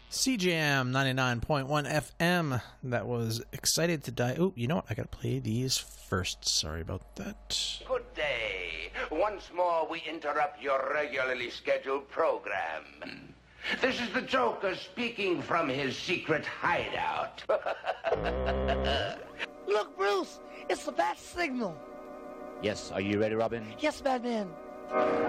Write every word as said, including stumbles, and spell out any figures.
C J M ninety-nine point one F M. That was Excited to Die. Oh, you know what? I gotta play these first. Sorry about that. Good day. Once more, we interrupt your regularly scheduled program. This is the Joker speaking from his secret hideout. Look, Bruce, it's the bat signal. Yes, are you ready, Robin? Yes, Batman.